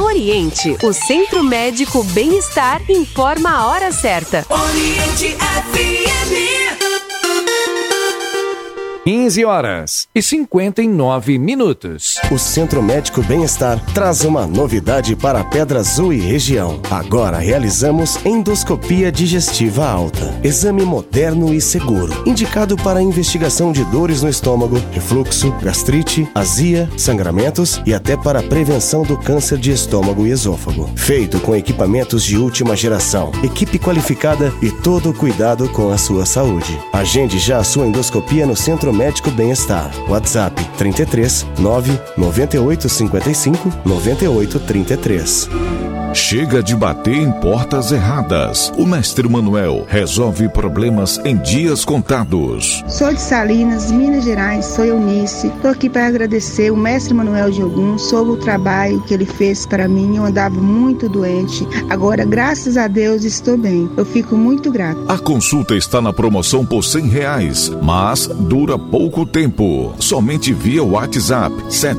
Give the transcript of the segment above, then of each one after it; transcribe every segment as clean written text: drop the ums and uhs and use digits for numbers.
Oriente, o Centro Médico Bem-Estar, informa a hora certa. Oriente FM. 15h59. O Centro Médico Bem-Estar traz uma novidade para Pedra Azul e região. Agora realizamos endoscopia digestiva alta. Exame moderno e seguro, indicado para investigação de dores no estômago, refluxo, gastrite, azia, sangramentos e até para prevenção do câncer de estômago e esôfago. Feito com equipamentos de última geração, equipe qualificada e todo o cuidado com a sua saúde. Agende já a sua endoscopia no Centro Médico Bem-Estar. WhatsApp 33 9 98 55 98 33. Chega de bater em portas erradas. O Mestre Manuel resolve problemas em dias contados. Sou de Salinas, Minas Gerais, sou Eunice. Estou aqui para agradecer o Mestre Manuel de Ogum sobre o trabalho que ele fez para mim. Eu andava muito doente. Agora, graças a Deus, estou bem. Eu fico muito grata. A consulta está na promoção por R$100, mas dura pouco tempo. Somente via WhatsApp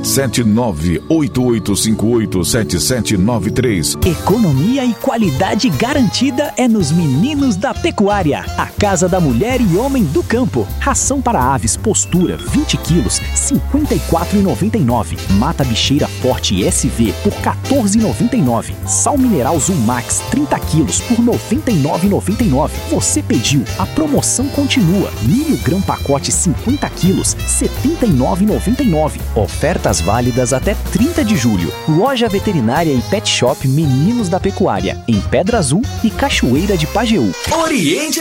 779-8858-7793. Economia e qualidade garantida é nos Meninos da Pecuária, a casa da mulher e homem do campo. Ração para aves postura 20 quilos, R$ 54,99. Mata bicheira forte SV por R$ 14,99. Sal mineral Zoom Max 30 quilos por R$ 99,99. Você pediu, a promoção continua. Milho grão pacote 50 quilos, R$ 79,99. Ofertas válidas até 30 de julho. Loja veterinária e pet shop Meninos da Pecuária, em Pedra Azul e Cachoeira de Pajeú. Oriente